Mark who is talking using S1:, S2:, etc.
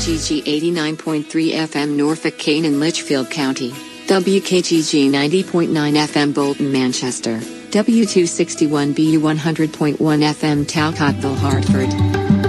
S1: WKGG 89.3 FM Norfolk, Kane and Litchfield County, WKGG 90.9 FM Bolton, Manchester, W261BU 100.1 FM Talcottville, Hartford.